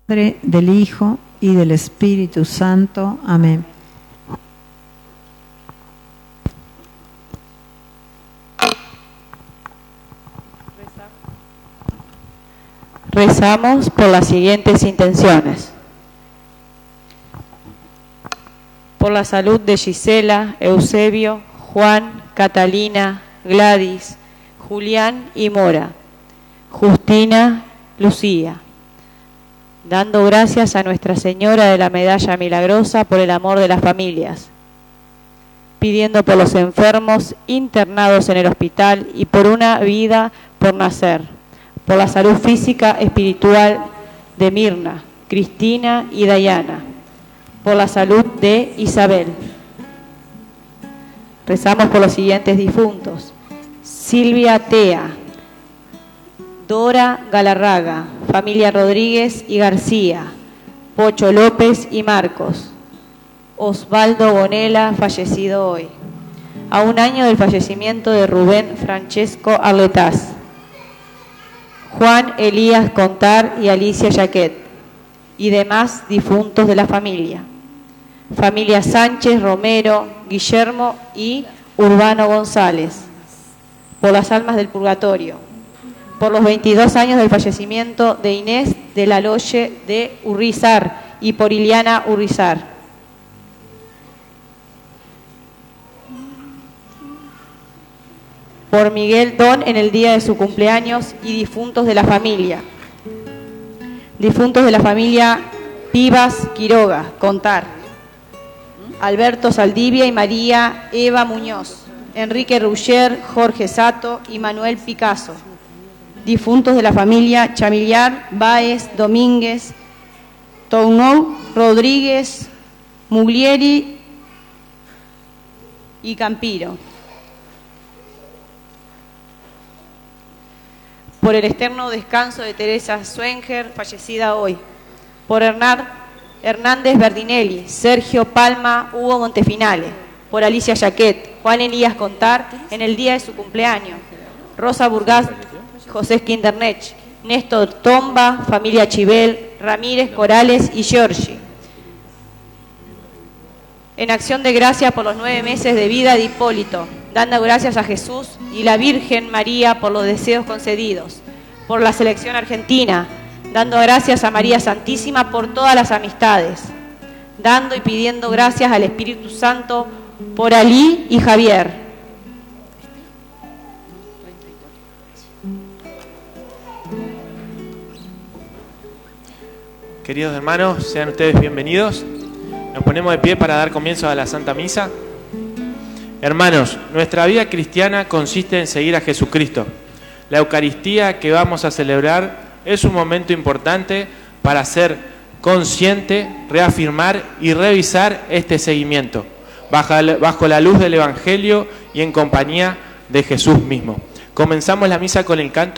del Hijo y del Espíritu Santo. Amén. Rezamos por las siguientes intenciones: por la salud de Gisela, Eusebio, Juan, Catalina, Gladys, Julián y Mora, Justina, Lucía, dando gracias a Nuestra Señora de la Medalla Milagrosa por el amor de las familias, pidiendo por los enfermos internados en el hospital y por una vida por nacer, por la salud física, espiritual de Mirna, Cristina y Dayana, por la salud de Isabel. Rezamos por los siguientes difuntos: Silvia Tea, Dora Galarraga, familia Rodríguez y García, Pocho López y Marcos, Osvaldo Bonela, fallecido hoy, a un año del fallecimiento de Rubén Francesco Arletaz, Juan Elías Contar y Alicia Jaquet, y demás difuntos de la familia. Familia Sánchez, Romero, Guillermo y Urbano González, por las almas del purgatorio, por los 22 años del fallecimiento de Inés de la Loye de Urrizar y por Iliana Urrizar. Por Miguel Don en el día de su cumpleaños y difuntos de la familia. Difuntos de la familia Pivas Quiroga, Contar. Alberto Saldivia y María Eva Muñoz. Enrique Rugger, Jorge Sato y Manuel Picasso. Difuntos de la familia Chamillar, Báez, Domínguez, Tounou, Rodríguez, Muglieri y Campiro. Por el eterno descanso de Teresa Swenger, fallecida hoy. Por Hernández Berdinelli, Sergio Palma, Hugo Montefinale. Por Alicia Jaquet, Juan Elías Contar en el día de su cumpleaños. Rosa Burgaz, José Skindernech, Néstor Tomba, familia Chivel, Ramírez Corales y Giorgi. En acción de gracias por los 9 meses de vida de Hipólito, dando gracias a Jesús y la Virgen María por los deseos concedidos. Por la selección argentina, dando gracias a María Santísima por todas las amistades. Dando y pidiendo gracias al Espíritu Santo por Alí y Javier. Queridos hermanos, sean ustedes bienvenidos. Nos ponemos de pie para dar comienzo a la Santa Misa. Hermanos, nuestra vida cristiana consiste en seguir a Jesucristo. La Eucaristía que vamos a celebrar es un momento importante para ser consciente, reafirmar y revisar este seguimiento, bajo la luz del Evangelio y en compañía de Jesús mismo. Comenzamos la misa con el canto